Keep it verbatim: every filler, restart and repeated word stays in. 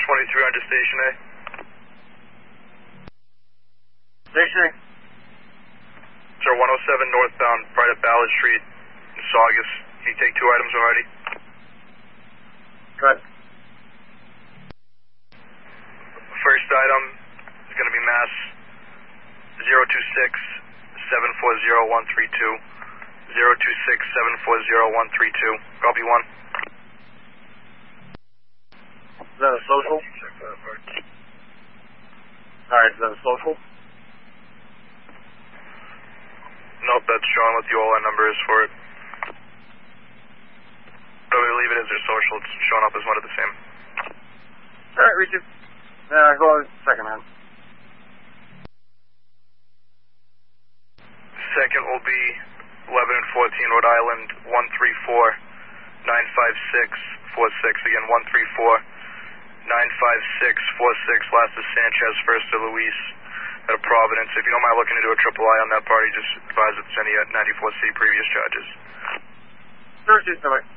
twenty-three under Station A. Station A. Sir, one oh seven northbound, right at Ballard Street in Saugus. Can you take two items already? Good. First item is going to be mass zero two six, seven four zero, one three two. zero two six, seven four zero, one three two. Copy one. Is that a social? Alright, is that a social? Nope, that's showing what the O L N number is for it. But we leave it as their social, it's showing up as one of the same. Alright, Richard. Yeah, go on second hand. Second will be eleven and fourteen Rhode Island, one three four, nine five six, four six. Again, one three four, nine five six, four six. Last is Sanchez, first to Luis at a Providence. If you don't mind looking into a triple I on that party, just advise it's any ninety-four C previous charges. Sure, she's coming.